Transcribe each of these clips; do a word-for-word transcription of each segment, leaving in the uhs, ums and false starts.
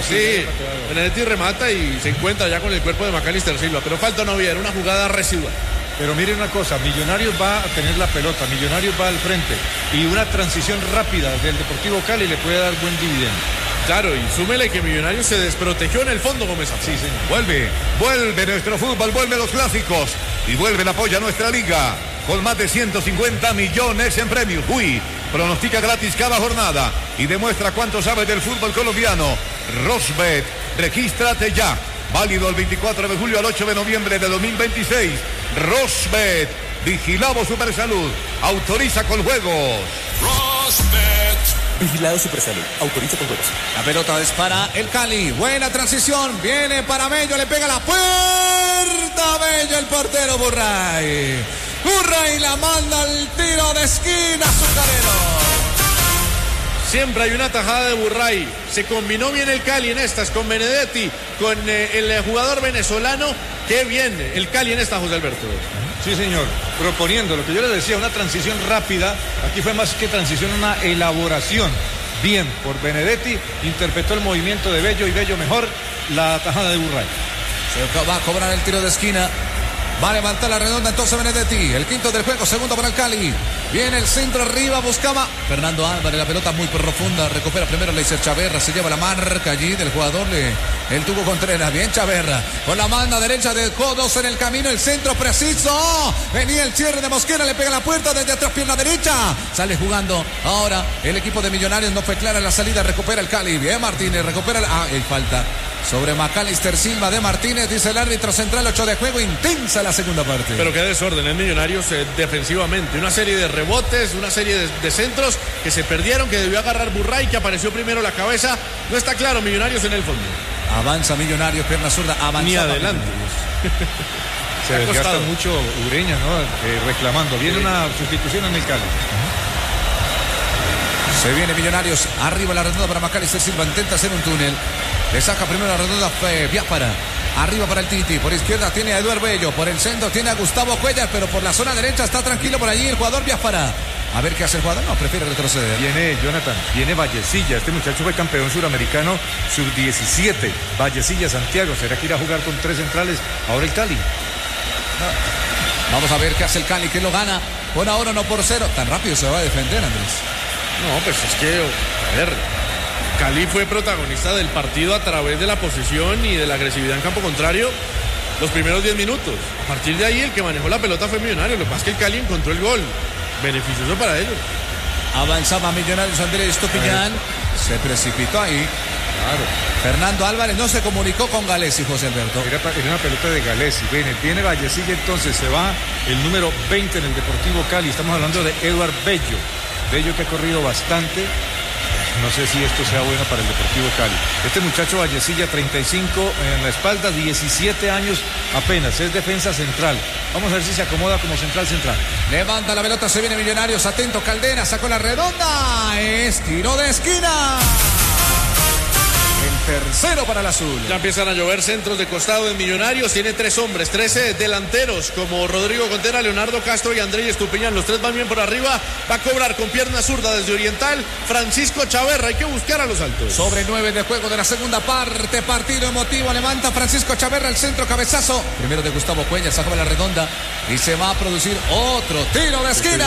Sí, Benedetti remata y se encuentra ya con el cuerpo de Macalister Silva, pero falta no había, era una jugada residual. Pero miren una cosa, Millonarios va a tener la pelota, Millonarios va al frente y una transición rápida del Deportivo Cali le puede dar buen dividendo. Claro, y súmele que Millonarios se desprotegió en el fondo, Gómez. Sí, señor. Vuelve, vuelve nuestro fútbol, vuelve los clásicos y vuelve el apoyo a nuestra liga con más de ciento cincuenta millones en premios. Uy, pronostica gratis cada jornada y demuestra cuánto sabe del fútbol colombiano. Rosbet, regístrate ya. Válido el veinticuatro de julio al ocho de noviembre de dos mil veintiséis. Rosbet, vigilado Supersalud, autoriza con juegos. Rosbet. Vigilado Supersalud, autoriza con juegos. La pelota es para el Cali, buena transición, viene para Bello, le pega la puerta, Bello, el portero Burray. Burray la manda al tiro de esquina, azucarero. Siempre hay una tajada de Burray. Se combinó bien el Cali en estas con Benedetti, con eh, el jugador venezolano. Qué bien el Cali en esta, José Alberto. Sí, señor, proponiendo lo que yo les decía, una transición rápida. Aquí fue más que transición, una elaboración. Bien, por Benedetti, interpretó el movimiento de Bello y Bello mejor la tajada de Burray. Se va a cobrar el tiro de esquina. Va a levantar la redonda entonces Benedetti. El quinto del juego, segundo para el Cali. Viene el centro arriba, buscaba Fernando Álvarez, la pelota muy profunda. Recupera primero Leiser Chaverra, se lleva la marca allí del jugador. Le, el tubo Contreras, bien Chaverra. Con la mano derecha de Codos en el camino, el centro preciso. Venía el cierre de Mosquera, le pega la puerta desde atrás, pierna derecha. Sale jugando ahora el equipo de Millonarios. No fue clara la salida, recupera el Cali. Bien Martínez, recupera. La... Ah, y falta sobre Macalister Silva de Martínez, dice el árbitro central. Ocho de juego, intensa la segunda parte. Pero qué desorden en Millonarios eh, defensivamente. Una serie de rebotes, una serie de, de centros que se perdieron, que debió agarrar Burray, que apareció primero la cabeza. No está claro Millonarios en el fondo. Avanza Millonarios, pierna zurda, avanza. Ni adelante. Se desgasta mucho Ureña, ¿no? Eh, reclamando. Viene sí. Una sustitución en el Cali. Se viene Millonarios, arriba la redonda para Macalister Silva, intenta hacer un túnel. Le saca primero la redonda eh, Biafara. Arriba para el Titi, por izquierda tiene a Eduardo Bello, por el centro tiene a Gustavo Cuellar, pero por la zona derecha está tranquilo por allí el jugador Biafara. A ver qué hace el jugador, no, prefiere retroceder. Viene Jonathan, viene Vallecilla, este muchacho fue campeón suramericano sub diecisiete. Vallecilla, Santiago, ¿será que irá a jugar con tres centrales? Ahora el Cali. No. Vamos a ver qué hace el Cali, que lo gana. Por ahora no por cero, tan rápido se va a defender, Andrés. No, pues es que, a ver, Cali fue protagonista del partido a través de la posesión y de la agresividad en campo contrario los primeros diez minutos. A partir de ahí el que manejó la pelota fue Millonario. Lo que pasa es que el Cali encontró el gol, beneficioso para ellos. Avanzaba Millonarios, Andrés Estupiñán, se precipitó ahí. Claro. Fernando Álvarez no se comunicó con Galesi, José Alberto. Era, era una pelota de Galesi. Viene, viene Vallecilla, entonces se va el número veinte en el Deportivo Cali. Estamos hablando de Eduardo Bello. Bello que ha corrido bastante. No sé si esto sea bueno para el Deportivo Cali. Este muchacho Vallecilla, treinta y cinco en la espalda, diecisiete años apenas, es defensa central. Vamos a ver si se acomoda como central central. Levanta la pelota, se viene Millonarios, atento Caldera, sacó la redonda, es tiro de esquina. El tercero para el azul. Ya empiezan a llover centros de costado en Millonarios. Tiene tres hombres, trece delanteros como Rodrigo Contera, Leonardo Castro y Andrés Estupiñán. Los tres van bien por arriba. Va a cobrar con pierna zurda desde Oriental Francisco Chaverra. Hay que buscar a los altos. Sobre nueve de juego de la segunda parte. Partido emotivo. Levanta Francisco Chaverra el centro, cabezazo. Primero de Gustavo Cuellar, sacó la redonda y se va a producir otro tiro de esquina.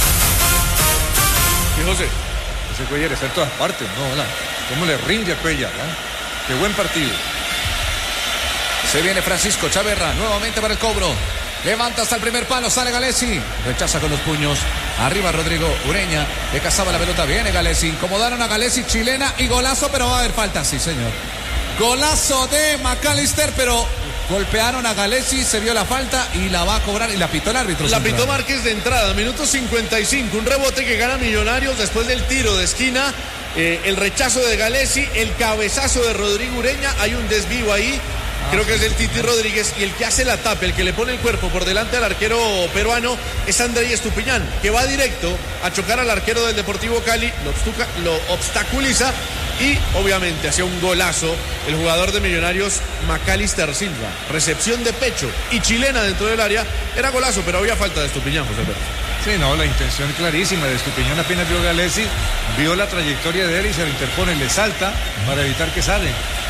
Sí, José. Ese Cuellar está en todas partes. No, hola. ¿Cómo le rinde a Cuellar? ¿eh? Qué buen partido. Se viene Francisco Chaverra nuevamente para el cobro. Levanta hasta el primer palo, sale Galesi. Rechaza con los puños. Arriba Rodrigo Ureña. Le cazaba la pelota. Viene Galesi. Incomodaron a Galesi, chilena y golazo, pero va a haber falta. Sí, señor. Golazo de Macalister, pero golpearon a Galesi, se vio la falta y la va a cobrar y la pitó el árbitro. La pitó Márquez de entrada, minuto cincuenta y cinco. Un rebote que gana Millonarios después del tiro de esquina. Eh, el rechazo de Galesi, el cabezazo de Rodrigo Ureña. Hay un desvío ahí. Creo que es el Titi Rodríguez, y el que hace la tapa, el que le pone el cuerpo por delante al arquero peruano es Andrés Estupiñán, que va directo a chocar al arquero del Deportivo Cali, lo, obstuca, lo obstaculiza y obviamente hacía un golazo el jugador de Millonarios Macalister Silva. Recepción de pecho y chilena dentro del área, era golazo, pero había falta de Estupiñán, José Alberto. Sí, no, la intención clarísima de Estupiñán. Apenas vio a Galesi, vio la trayectoria de él y se lo interpone, le salta para evitar que sale.